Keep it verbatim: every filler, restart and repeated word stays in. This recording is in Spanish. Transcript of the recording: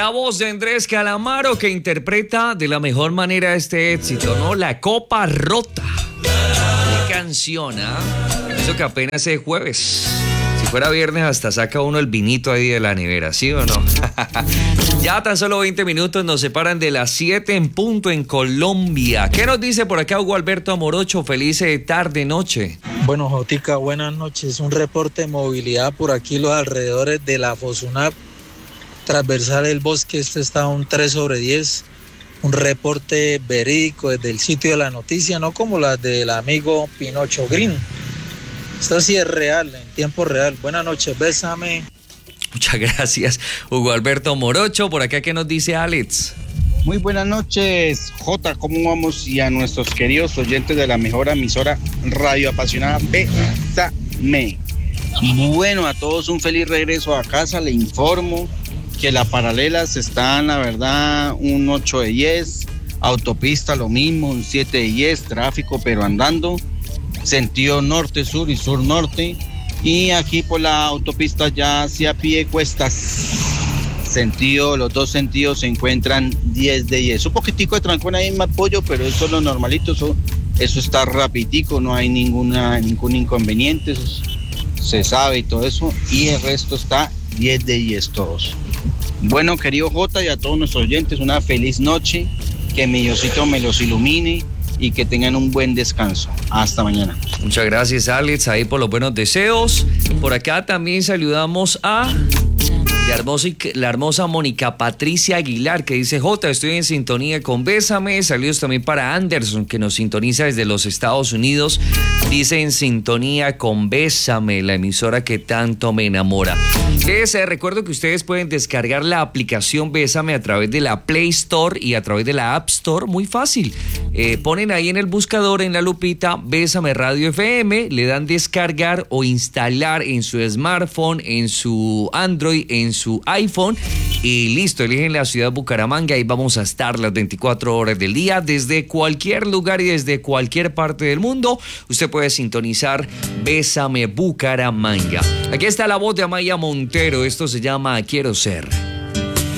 La voz de Andrés Calamaro, que interpreta de la mejor manera este éxito, ¿no? La Copa Rota. Qué canción, ¿ah? ¿eh? Eso que apenas es jueves. Si fuera viernes hasta saca uno el vinito ahí de la nevera, ¿sí o no? Ya tan solo veinte minutos nos separan de las siete en punto en Colombia. ¿Qué nos dice por acá Hugo Alberto Amorocho? Feliz tarde, noche. Bueno, Jotica, buenas noches. Un reporte de movilidad por aquí, los alrededores de la Fosunap, transversal del bosque. Esto está a un tres sobre diez. Un reporte verídico desde el sitio de la noticia, no como las del amigo Pinocho Green. Esto sí es real, en tiempo real. Buenas noches, bésame. Muchas gracias, Hugo Alberto Morocho. Por acá, ¿qué nos dice Alex? Muy buenas noches, Jota, ¿cómo vamos? Y a nuestros queridos oyentes de la mejor emisora radio apasionada, Bésame. Bueno, a todos un feliz regreso a casa. Le informo que las paralelas están, la verdad, un ocho de diez, autopista lo mismo, un siete de diez, tráfico pero andando, sentido norte-sur y sur-norte, y aquí por la autopista ya hacia pie cuestas, sentido, los dos sentidos se encuentran diez de diez, un poquitico de trancón ahí en apoyo, pero eso es lo normalito, eso, eso está rapidito, no hay ninguna, ningún inconveniente, eso se sabe y todo eso, y el resto está diez de diez todos. Bueno, querido Jota, y a todos nuestros oyentes, una feliz noche, que mi Diosito me los ilumine y que tengan un buen descanso. Hasta mañana. Muchas gracias, Alex, ahí por los buenos deseos. Por acá también saludamos a la hermosa, la hermosa Mónica Patricia Aguilar, que dice: Jota, estoy en sintonía con Bésame. Saludos también para Anderson, que nos sintoniza desde los Estados Unidos. Dice: en sintonía con Bésame, la emisora que tanto me enamora. Les eh, recuerdo que ustedes pueden descargar la aplicación Bésame a través de la Play Store y a través de la App Store. Muy fácil. Eh, ponen ahí en el buscador, en la lupita, Bésame Radio F M, le dan descargar o instalar en su smartphone, en su Android, en su iPhone, y listo, eligen la ciudad de Bucaramanga y vamos a estar las veinticuatro horas del día desde cualquier lugar y desde cualquier parte del mundo. Usted puede sintonizar Bésame Bucaramanga. Aquí está la voz de Amaya Montero, esto se llama Quiero Ser.